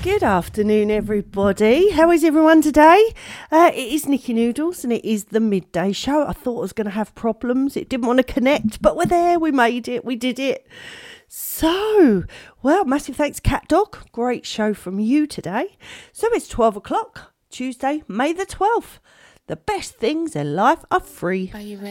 Good afternoon, everybody. How is everyone today? It is Nikki Noodles and it is the midday show. I thought I was going to have problems. It didn't want to connect, but we're there. We made it. We did it. So, well, massive thanks, Cat Dog. Great show from you today. So it's 12 o'clock, Tuesday, May the 12th. The best things in life are free. Are you ready?